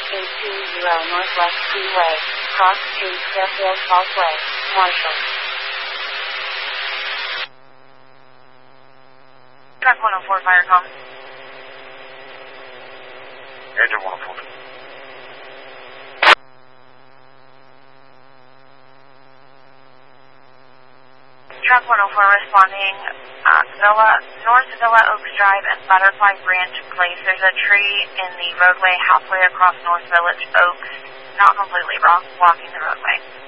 820 Northwest Freeway, Cross Street, Fairfield Parkway, Marshall. Track 104, fire call. Engine 104. Track 104 responding, North Villa Oaks Drive and Butterfly Branch Place. There's a tree in the roadway halfway across North Village Oaks, not completely blocking the roadway.